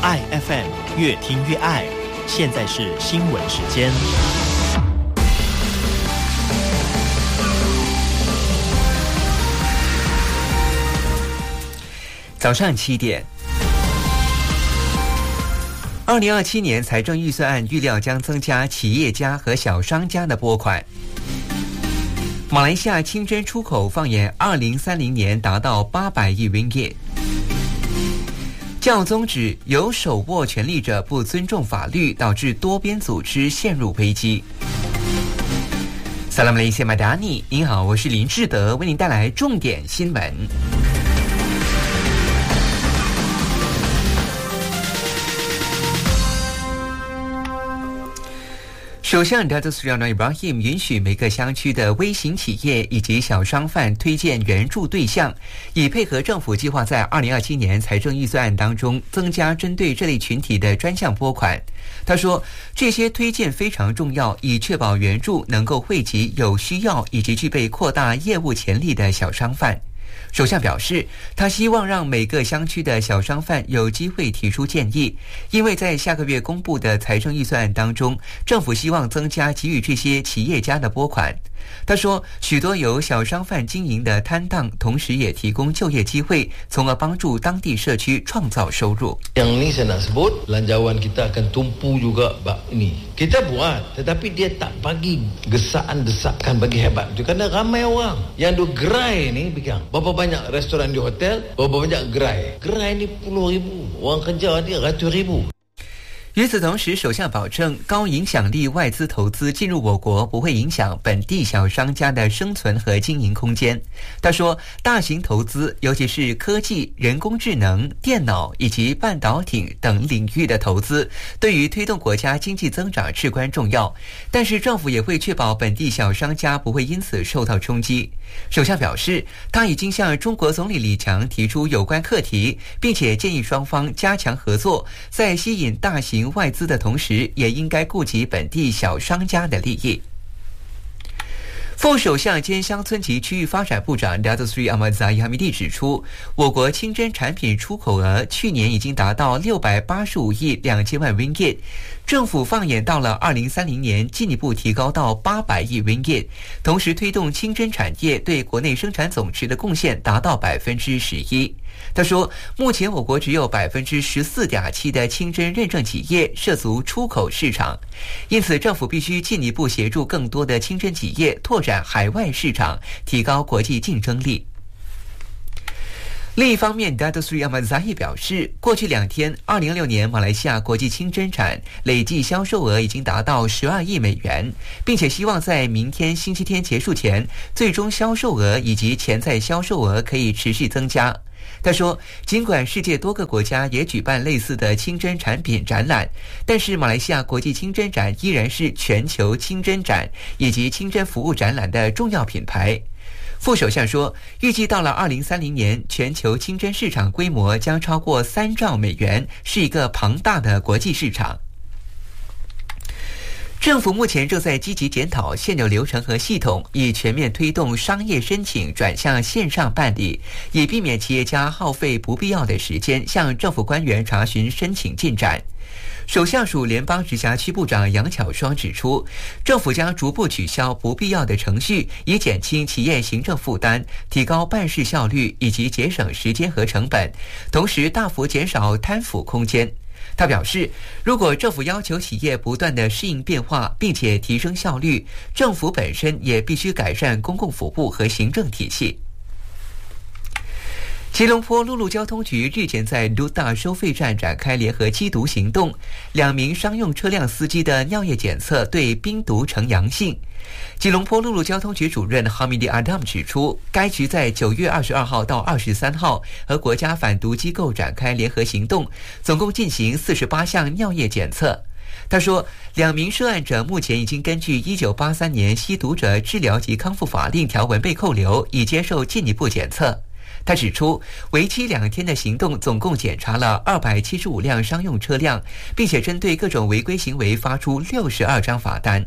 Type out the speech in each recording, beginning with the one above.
爱 FM 越听越爱。现在是新闻时间。 早上7点。2027年财政预算案预料将增加企业家和小商家的拨款。马来西亚清真出口放眼2030年达到800亿 ringgit。教宗指有手握权力者不尊重法律，导致多边组织陷入危机。Salam Malaysia Madani， 您好，我是林志德，为您带来重点新闻。首相 Datuk Seri Anwar Ibrahim 允许每个乡区的微型企业以及小商贩推荐援助对象，以配合政府计划在2027年财政预算案当中增加针对这类群体的专项拨款。他说，这些推荐非常重要，以确保援助能够惠及有需要以及具备扩大业务潜力的小商贩。首相表示，他希望让每个乡区的小商贩有机会提出建议，因为在下个月公布的财政预算案当中，政府希望增加给予这些企业家的拨款。他说，许多由小商贩经营的摊档，同时也提供就业机会，从而帮助当地社区创造收入。 Yang ni saya nak sebut, belanjawan kita akan tumpu juga bab ini. Kita buat, tetapi dia tak bagi gesaan-desakan bagi hebat tu. Kerana ramai orang yang duk gerai ni pegang. Berapa banyak restoran di hotel, berapa banyak gerai. Gerai ni puluh ribu, orang kerja ni ratus ribu。 与此同时，首相保证高影响力外资投资进入我国不会影响本地小商家的生存和经营空间。他说，大型投资，尤其是科技、人工智能、电脑以及半导体等领域的投资，对于推动国家经济增长至关重要。但是政府也会确保本地小商家不会因此受到冲击。首相表示，他已经向中国总理李强提出有关课题，并且建议双方加强合作，在吸引大型外资的同时，也应该顾及本地小商家的利益。副首相兼乡村及区域发展部长 Datuk Seri Ahmad Zahid Hamidi 指出，我国清真产品出口额去年已经达到685亿2千万 ringgit， 政府放眼到了2030年进一步提高到800亿 ringgit， 同时推动清真产业对国内生产总值的贡献达到11%。他说，目前我国只有14.7%的清真认证企业涉足出口市场，因此政府必须进一步协助更多的清真企业拓展海外市场，提高国际竞争力。另一方面 Datuk Seri Ahmad Zahid 表示，过去2天2016年马来西亚国际清真展累计销售额已经达到12亿美元，并且希望在明天星期天结束前，最终销售额以及潜在销售额可以持续增加。他说，尽管世界多个国家也举办类似的清真产品展览，但是马来西亚国际清真展依然是全球清真展以及清真服务展览的重要品牌。副首相说，预计到了2030年，全球清真市场规模将超过3兆美元，是一个庞大的国际市场。政府目前正在积极检讨现有流程和系统，以全面推动商业申请转向线上办理，以避免企业家耗费不必要的时间向政府官员查询申请进展。首相署联邦直辖区部长杨巧双指出，政府将逐步取消不必要的程序，以减轻企业行政负担，提高办事效率以及节省时间和成本，同时大幅减少贪腐空间。他表示，如果政府要求企业不断地适应变化，并且提升效率，政府本身也必须改善公共服务和行政体系。吉隆坡陆路交通局日前在卢大收费站展开联合缉毒行动，2名商用车辆司机的尿液检测对冰毒呈阳性。吉隆坡陆路交通局主任 Hamidi Adam 指出，该局在9月22号到23号和国家反毒机构展开联合行动，总共进行48项尿液检测。他说，2名涉案者目前已经根据1983年吸毒者治疗及康复法令条文被扣留，已接受进一步检测。他指出，为期2天的行动总共检查了275辆商用车辆，并且针对各种违规行为发出62张罚单。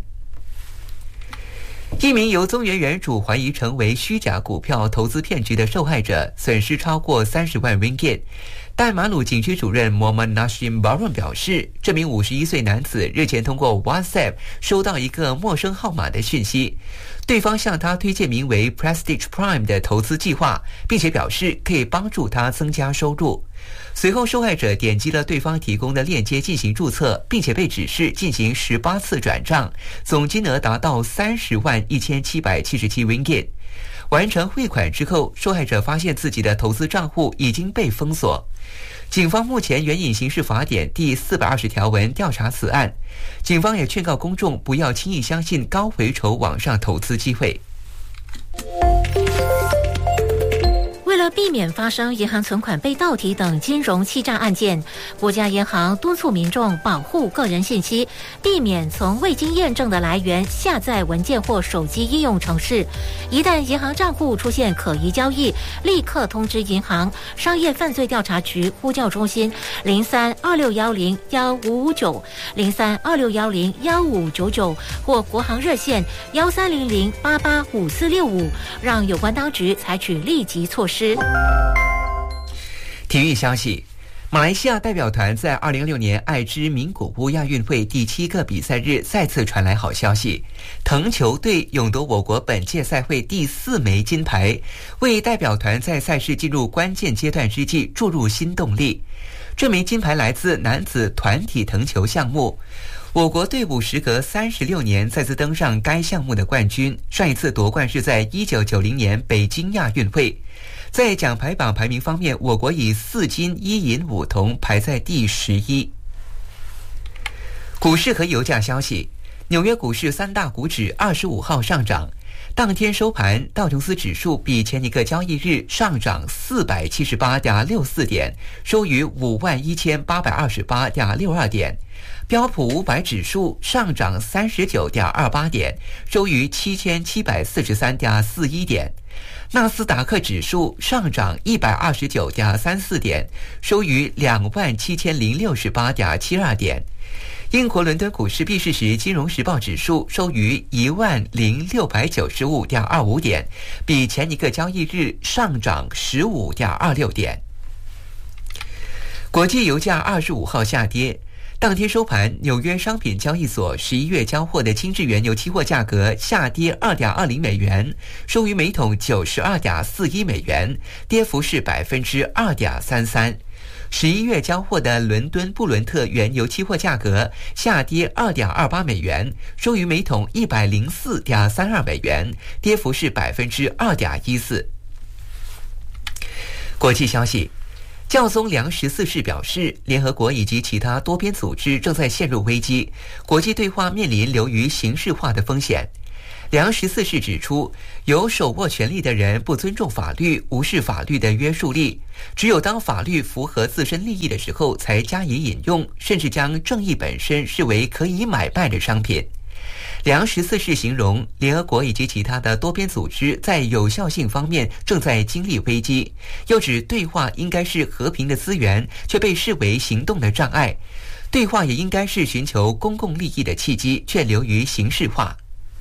一名由宗源原主怀疑成为虚假股票投资骗局的受害者，损失超过30万 ringgit。 但马鲁警区主任 Mohammad Nashim Baron 表示，这名51岁男子日前通过 WhatsApp 收到一个陌生号码的讯息，对方向他推荐名为 Prestige Prime 的投资计划，并且表示可以帮助他增加收入。随后受害者点击了对方提供的链接进行注册，并且被指示进行18次转账，总金额达到301777 ringgit。完成汇款之后，受害者发现自己的投资账户已经被封锁。警方目前援引刑事法典第420条文调查此案。警方也劝告公众不要轻易相信高回酬网上投资机会。 为了避免发生银行存款被盗提等金融欺诈案件，国家银行敦促民众保护个人信息，避免从未经验证的来源下载文件或手机应用程式。一旦银行账户出现可疑交易，立刻通知银行、商业犯罪调查局呼叫中心0326101559、0326101599或国行热线1300885465，让有关当局采取立即措施。 体育消息，马来西亚代表团在2016年爱知名古屋亚运会第7个比赛日再次传来好消息，藤球队勇夺我国本届赛会第4枚金牌，为代表团在赛事进入关键阶段之际注入新动力。这枚金牌来自男子团体藤球项目，我国队伍时隔36年再次登上该项目的冠军，上一次夺冠是在1990年北京亚运会。在奖牌榜排名方面，我国以4金1银5铜排在第11。股市和油价消息，纽约股市3大股指25号上涨，当天收盘，道琼斯指数比前一个交易日上涨478.64点，收于51828.62点。标普500指数上涨39.28点，收于7743.41点。纳斯达克指数上涨129.34点，收于27068.72点。英国伦敦股市闭市时，金融时报指数收于10695.25点，比前一个交易日上涨15.26点。国际油价25号下跌。当天收盘，纽约商品交易所11月交货的轻质原油期货价格下跌2.20美元，收于每桶92.41美元，跌幅是2.33%。11月交货的伦敦布伦特原油期货价格下跌2.28美元，收于每桶104.32美元，跌幅是2.14%。国际消息，教宗良14世表示，联合国以及其他多边组织正在陷入危机，国际对话面临流于形式化的风险。良14世指出，有手握权力的人不尊重法律，无视法律的约束力，只有当法律符合自身利益的时候才加以引用，甚至将正义本身视为可以买卖的商品。良14世形容联合国以及其他的多边组织在有效性方面正在经历危机，又指对话应该是和平的资源，却被视为行动的障碍；对话也应该是寻求公共利益的契机，却流于形式化。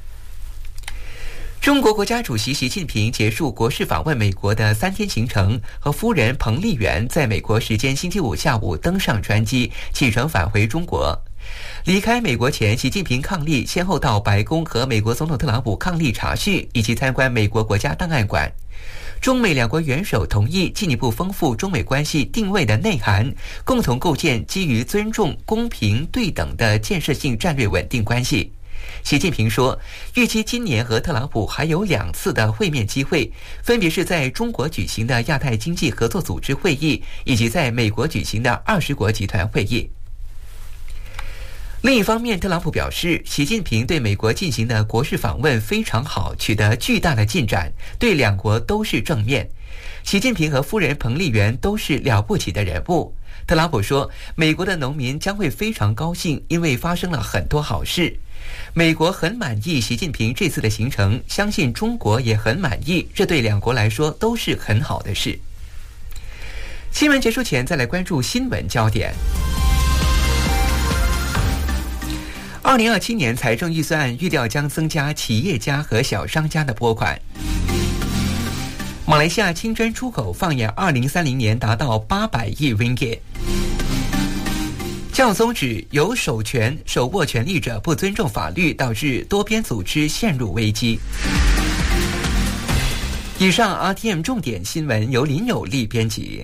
中国国家主席习近平结束国事访问美国的3天行程，和夫人彭丽媛在美国时间星期五下午登上专机，启程返回中国。离开美国前，习近平伉俪先后到白宫和美国总统特朗普伉俪茶叙，以及参观美国国家档案馆。中美两国元首同意进一步丰富中美关系定位的内涵，共同构建基于尊重、公平、对等的建设性战略稳定关系。习近平说，预期今年和特朗普还有2次的会面机会，分别是在中国举行的亚太经济合作组织会议，以及在美国举行的20国集团会议。另一方面，特朗普表示，习近平对美国进行的国事访问非常好，取得巨大的进展，对两国都是正面。习近平和夫人彭丽媛都是了不起的人物。特朗普说，美国的农民将会非常高兴，因为发生了很多好事。美国很满意习近平这次的行程，相信中国也很满意，这对两国来说都是很好的事。新闻结束前，再来关注新闻焦点。2027年财政预算案预料将增加企业家和小商家的拨款。 马来西亚清真出口放眼2030年达到800亿 ringgit。教宗指有手握权力者不尊重法律，导致多边组织陷入危机。以上 RTM 重点新闻由林有利编辑。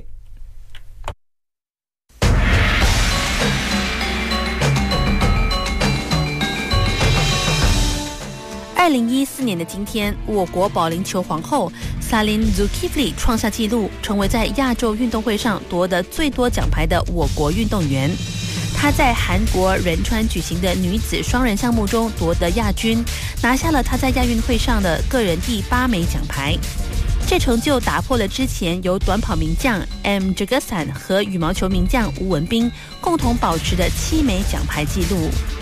2014年的今天，我国保龄球皇后 Salim Zulkifli 创下纪录，成为在亚洲运动会上夺得最多奖牌的我国运动员。她在韩国仁川举行的女子双人项目中夺得亚军，拿下了她在亚运会上的个人第8枚奖牌。这成就打破了之前由短跑名将 M. Jagasan 和羽毛球名将吴文彬共同保持的7枚奖牌纪录。